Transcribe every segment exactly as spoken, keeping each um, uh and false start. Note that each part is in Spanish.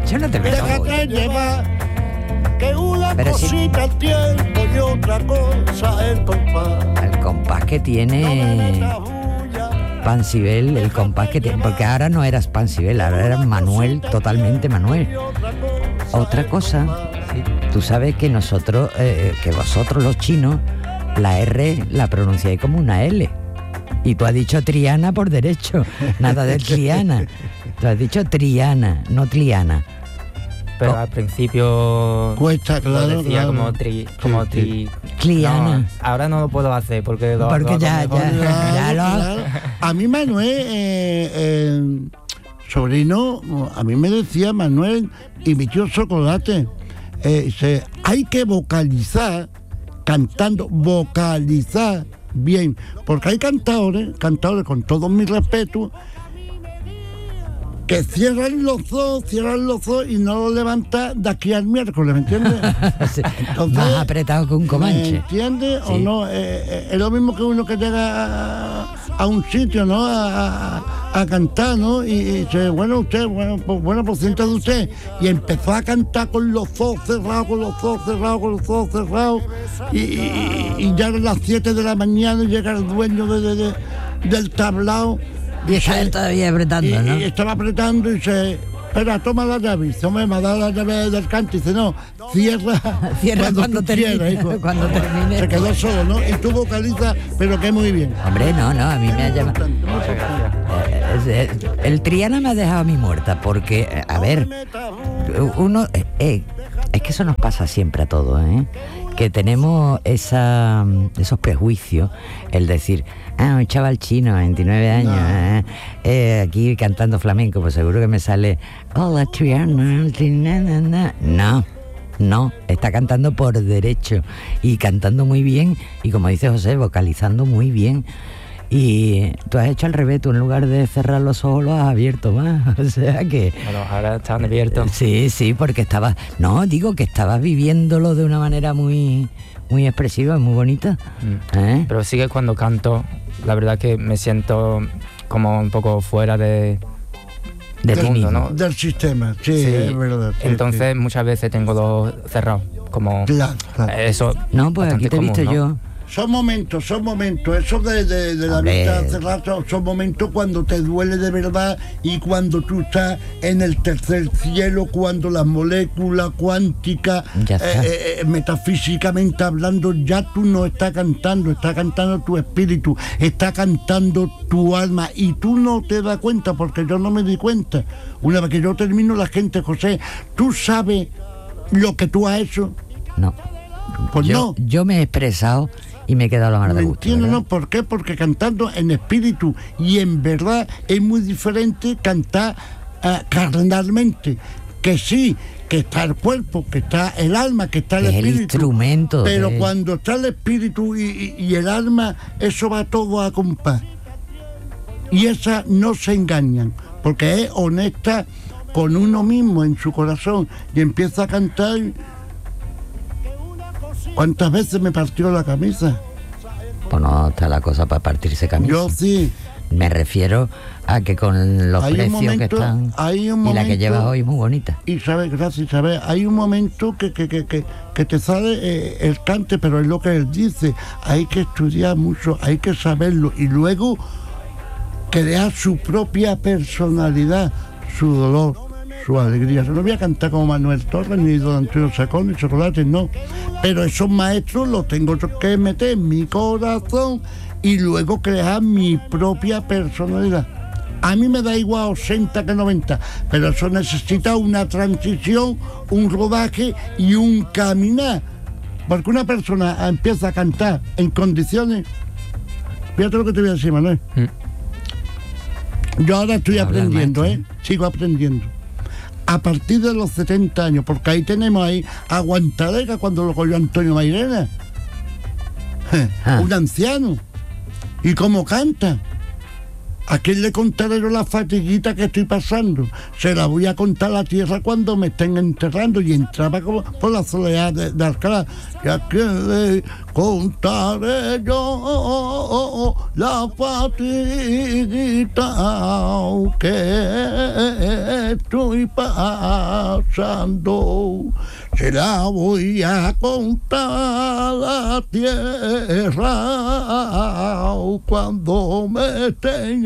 Yo no te veo. Déjate llevar, que una Pero sí. cosita el tiempo y otra cosa el compás. El compás que No me tiene metas bulla. Pansibel, el compás que tiene, porque ahora no eras Pansibel, ahora eras Manuel, totalmente Manuel. Otra cosa, tú sabes que nosotros, eh, que vosotros los chinos, la R la pronunciáis como una L. Y tú has dicho Triana por derecho, nada de Triana. Tú has dicho Triana, no Triana. Pero Oh. al principio Cuesta, lo claro, decía claro. como tri, como Sí, tri. Cliana. No, ahora no lo puedo hacer porque lo, Porque lo hago ya, mejor. ya. Claro, Ya lo- claro. A mí Manuel, eh, eh, sobrino, a mí me decía Manuel y mi tío Chocolate, eh, dice, hay que vocalizar, cantando, vocalizar bien, porque hay cantadores, cantadores con todo mi respeto, que cierran los ojos, cierran los ojos y no lo levantan de aquí al miércoles, ¿me entiendes? Sí, Entonces, más apretado que un ¿Me comanche. entiendes o Sí. no? Eh, eh, es lo mismo que uno que llega a, a un sitio, ¿no? A, a- a cantar, ¿no? Y, y dice, bueno, usted, bueno, pues, bueno, pues siéntese usted. Y empezó a cantar con los ojos cerrados, con los ojos cerrados, con los ojos cerrados. Y, y- y ya eran las siete de la mañana y llega el dueño de, de- de- del tablao. Y está él todavía apretando, Y, ¿no? y estaba apretando y dice, espera, toma la llave. Dice, hombre, me ha dado la llave del canto. Y dice, no, cierra, Cierra cuando tú termine, quieras, hijo. cuando termine. Se quedó solo, ¿no? Y tú vocalizas, pero que muy bien. Hombre, no, no, a mí me ha llamado. Muchas gracias. Eh, eh, eh, El Triana me ha dejado a mí muerta, porque, eh, a ver, uno. eh, eh, es que eso nos pasa siempre a todos, ¿eh? Que tenemos esa, esos prejuicios, el decir, ah, un chaval chino, veintinueve años, No. eh, eh, aquí cantando flamenco, pues seguro que me sale, hola Triana, na, na, na". No, no, está cantando por derecho y cantando muy bien, y como dice José, vocalizando muy bien. Y tú has hecho al revés, tú en lugar de cerrar los ojos los has abierto más, o sea que... Bueno, ahora están abiertos. Sí, sí, porque estabas... No, digo que estabas viviéndolo de una manera muy muy expresiva, muy bonita. Mm. ¿Eh? Pero sí que cuando canto, la verdad que me siento como un poco fuera de... De del ti mundo, mismo. ¿no? Del sistema, sí, Sí. es verdad. sí, Entonces muchas veces tengo los cerrados, como sí. Claro, claro. eso. No, pues aquí bastante te he visto común, ¿no? yo. Son momentos, son momentos. Eso de, de, de la Hombre. vista cerrada son, son momentos cuando te duele de verdad y cuando tú estás en el tercer cielo, cuando las moléculas cuánticas, Ya está. eh, eh, metafísicamente hablando, ya tú no estás cantando, está cantando tu espíritu, está cantando tu alma y tú no te das cuenta porque yo no me di cuenta. Una vez que yo termino, la gente, José, ¿tú sabes lo que tú has hecho? No. Pues yo, no. yo me he expresado y me he quedado la mano de ¿Me gusto. entiendes, ¿verdad? no? ¿Por qué? Porque cantando en espíritu y en verdad es muy diferente cantar eh, carnalmente. Que sí, que está el cuerpo, que está el alma, que está el Es el espíritu. instrumento Pero de- cuando está el espíritu y, y- y el alma, eso va todo a compás. Y esas no se engañan, porque es honesta con uno mismo en su corazón y empieza a cantar. ¿Cuántas veces me partió la camisa? Pues no está la cosa para partirse camisa. Yo sí. Me refiero a que con los Hay un precios momento- que están hay un y la que momento- llevas hoy es muy bonita. Y sabes, gracias, sabes, hay un momento que, que, que, que, que te sale eh, el cante, pero es lo que él dice, hay que estudiar mucho, hay que saberlo y luego crear su propia personalidad, su dolor, su alegría. Yo no voy a cantar como Manuel Torres, ni Don Antonio Sacón, ni Chocolate, no. Pero esos maestros los tengo yo que meter en mi corazón y luego crear mi propia personalidad. A mí me da igual ochenta que noventa, pero eso necesita una transición, un rodaje y un caminar. Porque una persona empieza a cantar en condiciones... Fíjate lo que te voy a decir, Manuel. Mm. Yo ahora estoy Habla el aprendiendo, maestro. ¿eh? Sigo aprendiendo. A partir de los setenta años, porque ahí tenemos ahí a Guantalega cuando lo cogió Antonio Mairena. Ah. Un anciano. ¿Y cómo canta? ¿A quién le contaré yo la fatiguita que estoy pasando? Se la voy a contar a la tierra cuando me estén enterrando. Y entraba como por la soledad de, de Alcalá. ¿Y a quién le contaré yo la fatiguita que estoy pasando? Se la voy a contar a la tierra cuando me estén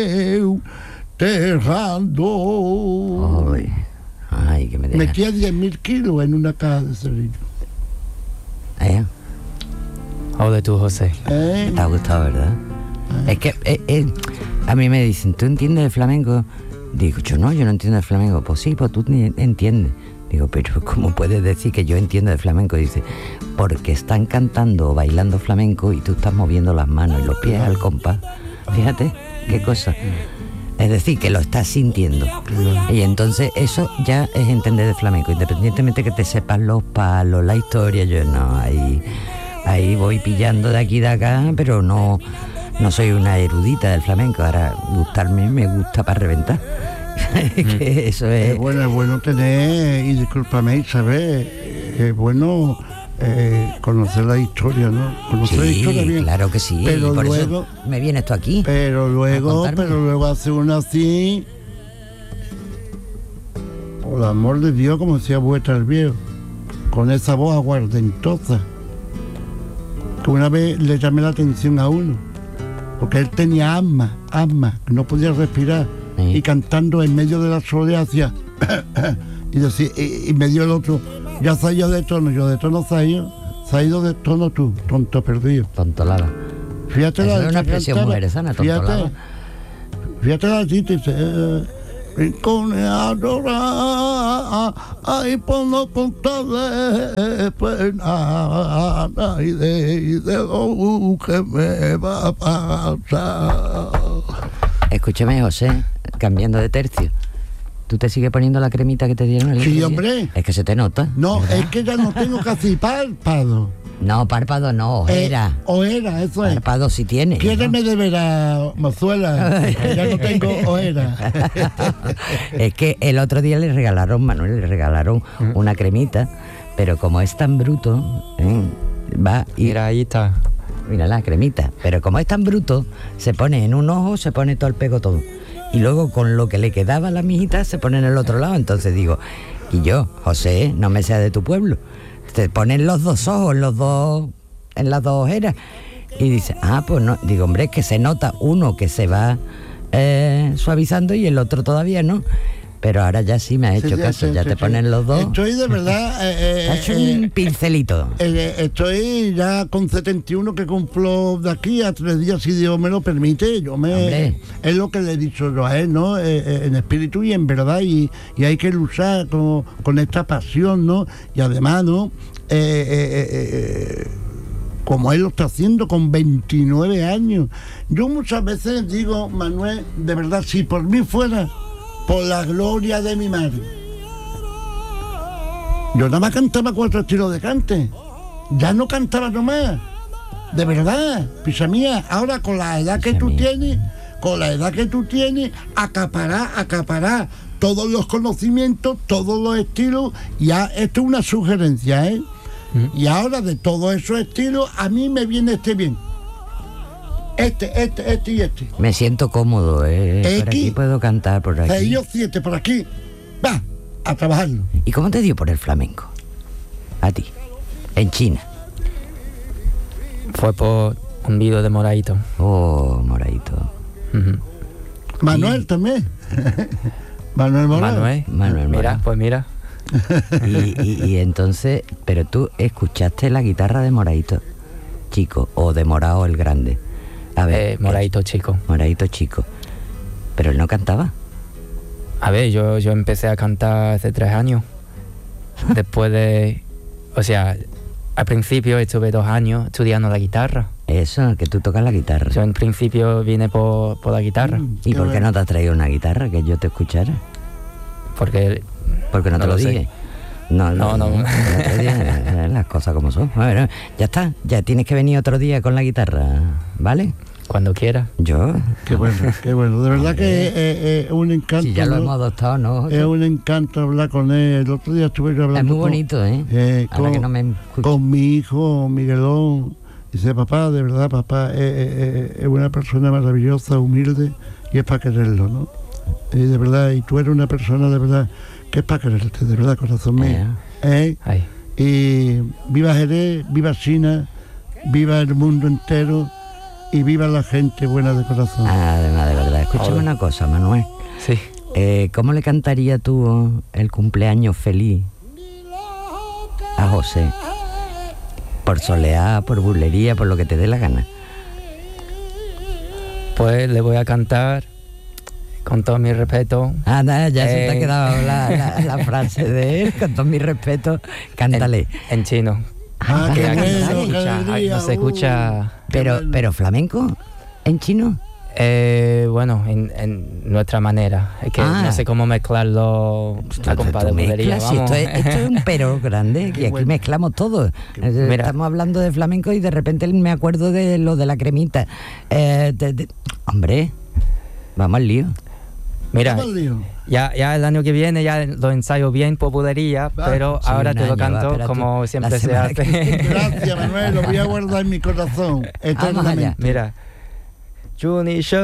enterrando. Ay, ay, que me deja. Metía diez mil kilos en una caja de cerillo. ¿Eh? Ole tú, José. ¿Eh? Te ha gustado, ¿verdad? Es que eh, eh, a mí me dicen, ¿tú entiendes de flamenco? Digo, yo no, yo no entiendo de flamenco. Pues sí, pues tú ni entiendes. Digo, pero ¿cómo puedes decir que yo entiendo de flamenco? Dice, porque están cantando o bailando flamenco y tú estás moviendo las manos y los pies al compás. Fíjate, qué cosa. Es decir, que lo estás sintiendo. Y entonces eso ya es entender de flamenco, independientemente que te sepas los palos, la historia. Yo no, ahí, ahí voy pillando de aquí y de acá, pero no, no soy una erudita del flamenco. Ahora, gustarme me gusta para reventar. Que eso es... Es bueno, es bueno tener, y discúlpame, Isabel, es bueno eh, conocer la historia, ¿no? Conocer sí, la historia bien. Claro que sí. Pero por luego, eso me viene esto aquí. Pero luego, pero luego hace uno así, por el amor de Dios, como decía vuestra el viejo, con esa voz aguardentosa, que una vez le llamé la atención a uno, porque él tenía asma, asma, no podía respirar. Sí. Y cantando en medio de la soledad hacía y decía, y, y me dio el otro, ya se ha ido de tono, yo de tono se ha ido, se ha ido de tono tú, tonto perdido. Tontolada. Fíjate Esa la es una expresión mujeresana, tontolada. Fíjate la cita y dice, rincones a llorar, ahí por no contarle pena y de, y de lo que me va a pasar. Escúchame, José, cambiando de tercio. ¿Tú te sigues poniendo la cremita que te dieron el Sí, otro día? hombre. Es que se te nota. No, ¿verdad? Es que ya no tengo casi párpado. No, párpado no, ojera. Eh, ojera, eso es. Párpado sí tiene. Quiéreme de veras, mozuela. Ya no tengo ojera. Es que el otro día le regalaron, Manuel, le regalaron una cremita, pero como es tan bruto, ¿eh? va y... Mira, ahí está. Mira la cremita, pero como es tan bruto, se pone en un ojo, se pone todo el pego todo. Y luego con lo que le quedaba a la mijita se pone en el otro lado. Entonces digo, y yo, José, no me sea de tu pueblo. Te ponen los dos ojos, los dos, en las dos ojeras. Y dice, ah, pues no. Digo, hombre, es que se nota uno que se va eh, suavizando y el otro todavía no. Pero ahora ya sí me ha hecho sí, caso, sí, ya sí, te sí. ponen los dos. Estoy de verdad... Eh, ha hecho eh, un pincelito. Eh, estoy ya con setenta y uno que cumplo de aquí a tres días, si Dios me lo permite. Yo me Hombre. Es lo que le he dicho yo a él, ¿no? Eh, eh, en espíritu y en verdad. Y, y hay que luchar con, con esta pasión, ¿no? Y además, ¿no? Eh, eh, eh, como él lo está haciendo con veintinueve años. Yo muchas veces digo, Manuel, de verdad, si por mí fuera... por la gloria de mi madre. Yo nada más cantaba cuatro estilos de cante. Ya no cantaba nomás. De verdad, pisa mía. Ahora con la edad que tú tienes, con la edad que tú tienes, acapará, acapará todos los conocimientos, todos los estilos. Ya, esto es una sugerencia, ¿eh? Mm. Y ahora de todos esos estilos, a mí me viene este bien. Este, este, este y este. Me siento cómodo, ¿eh? X, por aquí puedo cantar, por aquí. seis o siete, por aquí. Va, a trabajarlo. ¿Y cómo te dio por el flamenco? A ti, en China. Fue por un vídeo de Moraito. Oh, Moraito. Uh-huh. Manuel y... también. Manuel Morado. Manuel. Manuel Mira, Morado. pues mira. y, y, y entonces, pero tú escuchaste la guitarra de Moraito, chico, o de Morao el grande. A ver, eh, Moraito chico. Moraito chico. Pero él no cantaba. A ver, yo, yo empecé a cantar hace tres años. Después de... O sea, al principio estuve dos años estudiando la guitarra. Eso, que tú tocas la guitarra. Yo en principio vine por, por la guitarra. Mm, ¿Y por qué no te has traído una guitarra que yo te escuchara? Porque... Porque no, no te lo, lo dije. No, no, no. no, no las cosas como son. Bueno, ya está, ya tienes que venir otro día con la guitarra, ¿vale? cuando quiera. Yo. Qué bueno, qué bueno. De verdad que es, es- es un encanto. Si ya lo ¿no? hemos adoptado, ¿no? Es un encanto hablar con él. El otro día estuve yo hablando Es muy con- bonito, ¿eh? eh, Ahora con, que no me escucho. con mi hijo Miguelón. Dice, papá, de verdad, papá, es, es- es una persona maravillosa, humilde, y es para quererlo, ¿no? Y de verdad, y tú eres una persona de verdad que es para quererte, de verdad, corazón mío. ¿Eh? Ay, Y viva Jerez, viva China, viva el mundo entero y viva la gente buena de corazón. Además, de verdad. Escúchame Joder. una cosa, Manuel. sí. Eh, ¿Cómo le cantaría tú el cumpleaños feliz a José? Por soleá, por bulería, por lo que te dé la gana. Pues le voy a cantar con todo mi respeto. Ah, nada, ya se te ha Eh. quedado la, la- la frase de él, con todo mi respeto, cántale. En, en chino. Ah, Que qué aquí no se bueno, qué escucha, alegría, no se uh. escucha. Pero, bueno. pero flamenco, en chino. Eh, bueno, en, en nuestra manera. Es que Ah. no sé cómo mezclarlo a Tú- compás tú de bulería, mezclas, si vamos. esto, es, esto es un pero grande, que aquí bueno. mezclamos todo. Eh, Mira. Estamos hablando de flamenco y de repente me acuerdo de lo de la cremita. Eh, de- de- hombre, vamos al lío. Mira, Vamos al lío. ya, ya el año que viene ya lo ensayo bien por bulería, Va. pero Sí, ahora un te lo año, va, canto espera tú, como la siempre se semana que hace. Gracias, Manuel, lo voy a guardar en mi corazón eternamente. allá. Mira. Juni